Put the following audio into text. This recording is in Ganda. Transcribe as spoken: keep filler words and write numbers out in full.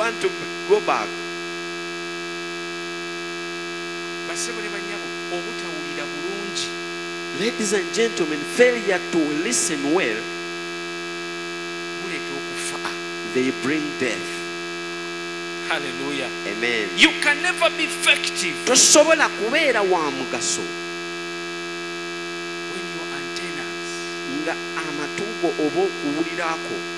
want to go back. Ladies and gentlemen, failure to listen well, they bring death. Hallelujah. Amen. You can never be effective Tosobola kubeera wa mugaso when your antennas nga amatugo oba okuwulirako